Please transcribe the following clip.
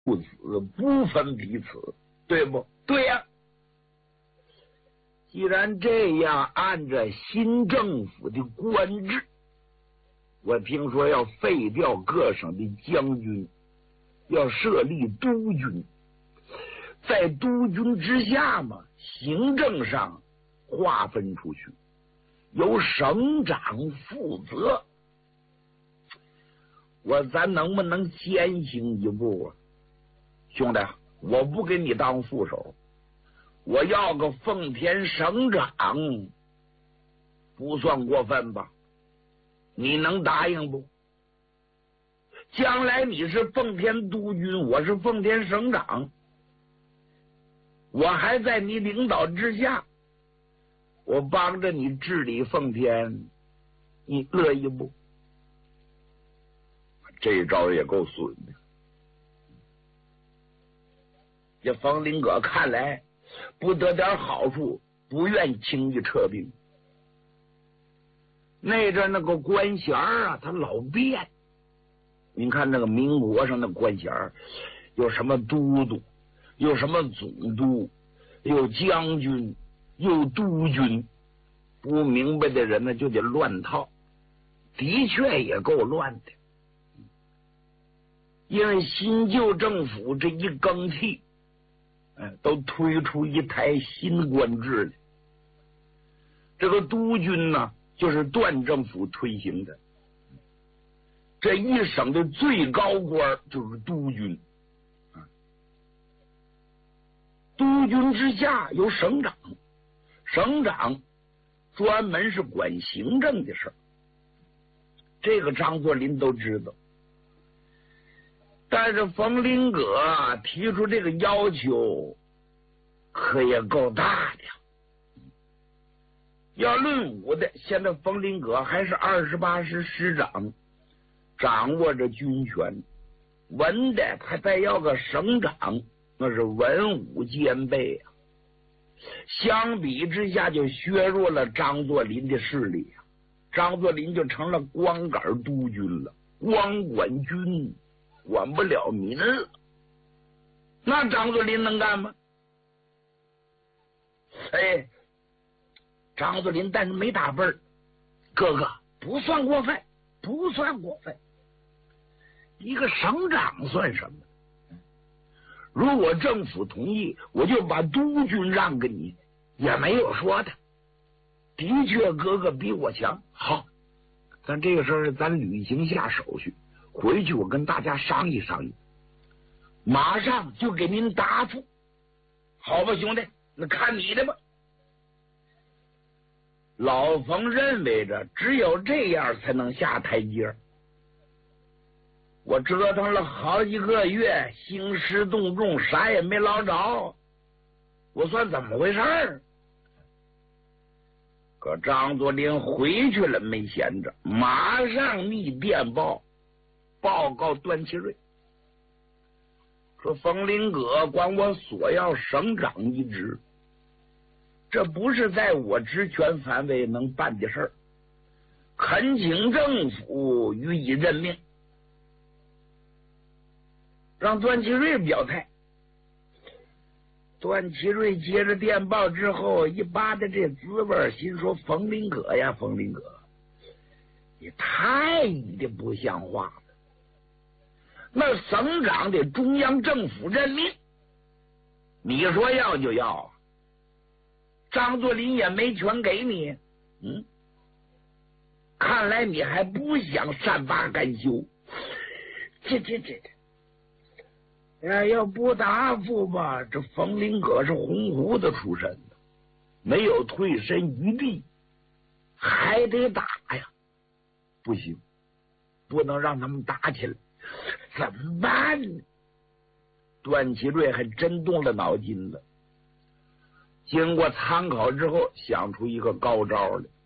父子不分彼此，对不对呀？既然这样，按着新政府的官制，我听说要废掉各省的将军，要设立督军，在督军之下嘛，行政上划分出去，由省长负责。咱能不能先行一步啊？兄弟，我不给你当副手，我要个奉天省长，不算过分吧？你能答应不？将来你是奉天督军，我是奉天省长，我还在你领导之下，我帮着你治理奉天，你乐意不？这招也够损的。这冯林阁看来不得点好处，不愿轻易撤兵。那阵那个官衔啊，他老变。您看那个民国上的官衔，有什么都督，有什么总督，有将军，有督军，不明白的人呢就得乱套，的确也够乱的。因为新旧政府这一更替，都推出一台新官制来。这个督军呢，就是段政府推行的。这一省的最高官就是督军，督军之下有省长，省长专门是管行政的事儿。这个张作霖都知道。但是冯林阁提出这个要求，可也够大的。要论武的，现在冯林阁还是28师师长，掌握着军权；文的他再要个省长，那是文武兼备啊。相比之下，就削弱了张作霖的势力啊。张作霖就成了光杆督军了，光管军，管不了民了。那张作霖能干吗？张作霖但是没打辈儿，哥哥不算过分，不算过分。一个省长算什么？如果政府同意，我就把督军让给你，也没有说的。的确，哥哥比我强。好，咱这个事儿咱履行下手续，回去我跟大家商议商议，马上就给您答复，好吧，兄弟？那看你的吧。老冯认为着只有这样才能下台阶。我折腾了好几个月，兴师动众，啥也没捞着，我算怎么回事儿？可张作霖回去了没闲着，马上密电报告段祺瑞，说冯林阁管我索要省长一职，这不是在我职权范围能办的事儿，恳请政府予以任命。让段祺瑞表态。段祺瑞接着电报之后，一扒的这滋味，心说冯林阁呀，冯林阁，你太的不像话了。那省长得中央政府任命，你说要就要，张作霖也没权给你。看来你还不想善罢甘休。这要不答复吧，这冯林阁是红胡子出身的，没有退身余地，还得打呀。不行，不能让他们打起来，怎么办呢？段祺瑞还真动了脑筋了，经过参考之后，想出一个高招来。